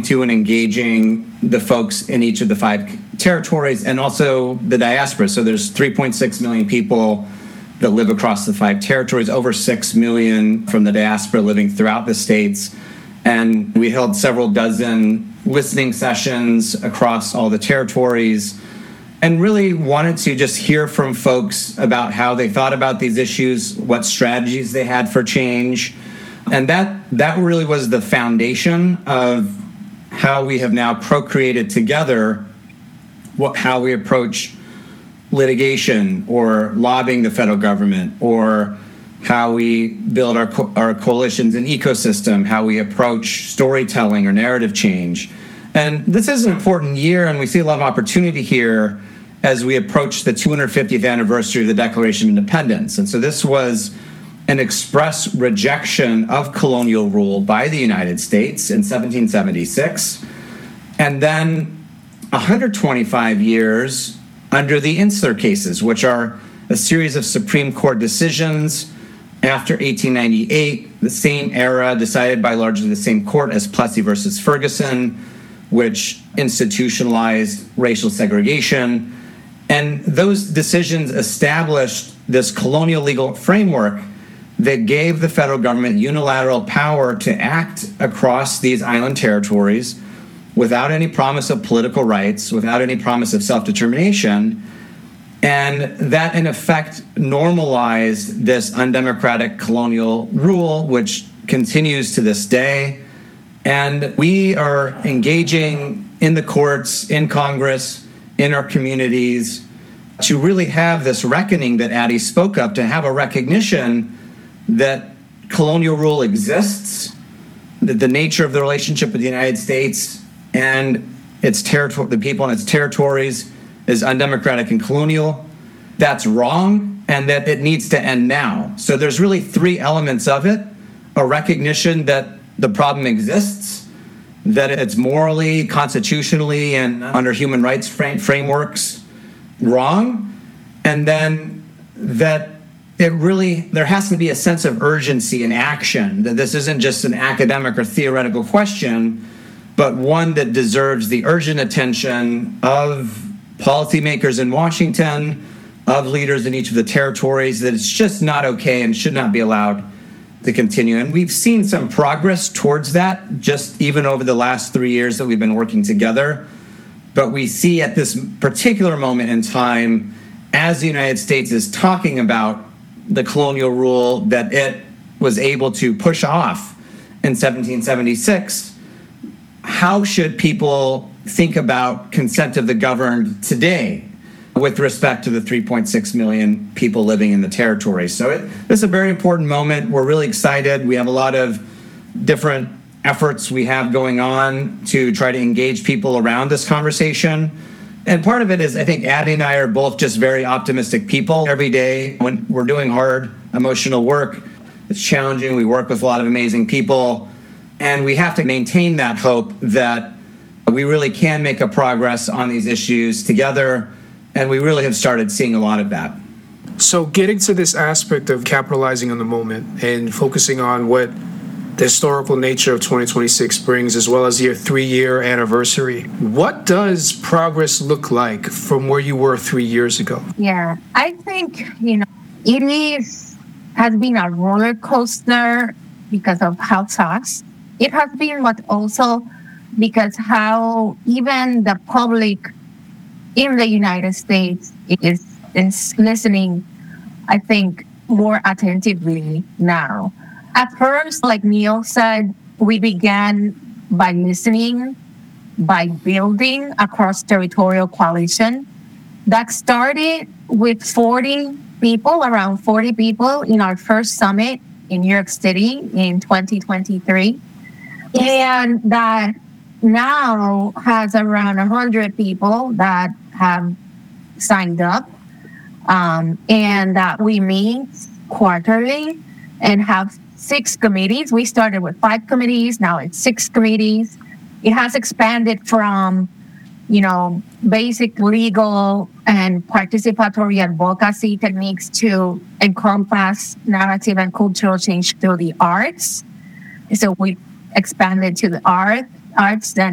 to and engaging the folks in each of the 5 territories and also the diaspora. So there's 3.6 million people that live across the 5 territories, over 6 million from the diaspora living throughout the states. And we held several dozen listening sessions across all the territories and really wanted to just hear from folks about how they thought about these issues, what strategies they had for change. And that really was the foundation of how we have now co-created together how we approach litigation or lobbying the federal government, or how we build our coalitions and ecosystem, how we approach storytelling or narrative change. And this is an important year, and we see a lot of opportunity here as we approach the 250th anniversary of the Declaration of Independence. And so this was an express rejection of colonial rule by the United States in 1776, and then 125 years under the Insular Cases, which are a series of Supreme Court decisions after 1898, the same era decided by largely the same court as Plessy versus Ferguson, which institutionalized racial segregation. And those decisions established this colonial legal framework that gave the federal government unilateral power to act across these island territories without any promise of political rights, without any promise of self-determination. And that, in effect, normalized this undemocratic colonial rule, which continues to this day. And we are engaging in the courts, in Congress, in our communities, to really have this reckoning that Addie spoke of, to have a recognition that colonial rule exists, that the nature of the relationship with the United States and its territory, the people in its territories, is undemocratic and colonial. That's wrong, and that it needs to end now. So there's really 3 elements of it: a recognition that the problem exists, that it's morally, constitutionally, and under human rights frameworks wrong, and then that there has to be a sense of urgency and action, that this isn't just an academic or theoretical question, but one that deserves the urgent attention of policymakers in Washington, of leaders in each of the territories, that it's just not okay and should not be allowed to continue. And we've seen some progress towards that, just even over the last 3 years that we've been working together. But we see at this particular moment in time, as the United States is talking about the colonial rule that it was able to push off in 1776, how should people think about consent of the governed today with respect to the 3.6 million people living in the territory? So this is a very important moment. We're really excited. We have a lot of different efforts we have going on to try to engage people around this conversation. And part of it is, I think Addie and I are both just very optimistic people. Every day when we're doing hard, emotional work, it's challenging. We work with a lot of amazing people. And we have to maintain that hope that we really can make a progress on these issues together. And we really have started seeing a lot of that. So getting to this aspect of capitalizing on the moment and focusing on what the historical nature of 2026 brings, as well as your 3-year anniversary, what does progress look like from where you were 3 years ago? Yeah, I think, it has been a roller coaster because of how fast it has been, but also because how even the public in the United States is listening, I think, more attentively now. At first, like Neil said, we began by listening, by building a cross-territorial coalition that started with around 40 people in our first summit in New York City in 2023. And that now has around 100 people that have signed up, and that we meet quarterly and have 6 committees. We started with 5 committees, now it's 6 committees. It has expanded from, basic legal and participatory advocacy techniques to encompass narrative and cultural change through the arts. So we expanded to the arts, then